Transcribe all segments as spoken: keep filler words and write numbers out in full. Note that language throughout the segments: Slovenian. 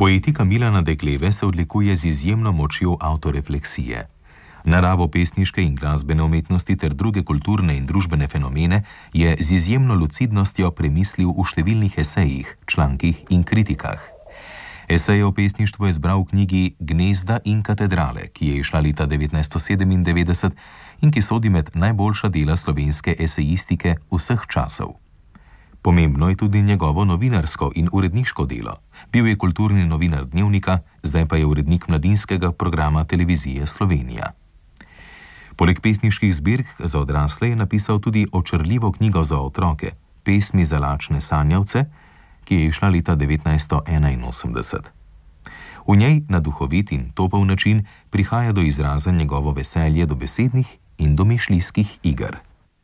Poetika Milana Dekleve se odlikuje z izjemno močjo avtorefleksije. Naravo pesniške in glasbene umetnosti ter druge kulturne in družbene fenomene je z izjemno lucidnostjo premislil v številnih esejih, člankih in kritikah. Eseje o pesništvu je zbral v knjigi Gnezda in katedrale, ki je izšla leta devetnajststo sedemindevetdeset in ki sodi med najboljša dela slovenske esejistike vseh časov. Pomembno je tudi njegovo novinarsko in uredniško delo. Bil je kulturni novinar Dnevnika, zdaj pa je urednik mladinskega programa Televizije Slovenija. Poleg pesniških zbirk za odrasle je napisal tudi očrljivo knjigo za otroke, Pesmi za lačne sanjavce, ki je izšla leta devetnajststo enainosemdeset. V njej na duhovit in topel način prihaja do izraza njegovo veselje do besednih in domišljijskih iger.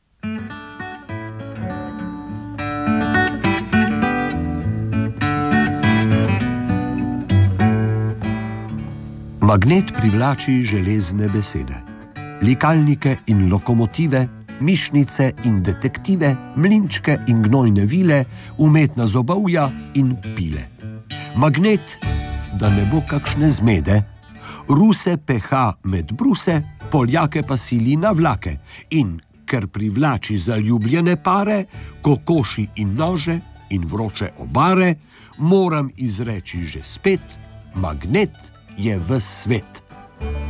Magnet privlači železne besede, likalnike in lokomotive, mišnice in detektive, mlinčke in gnojne vile, umetna zobovja in pile. Magnet, da ne bo kakšne zmede, Ruse peha med bruse, Poljake pa sili na vlake in, ker privlači zaljubljene pare, kokoši in nože in vroče obare, moram izreči že spet, magnet je ves svet.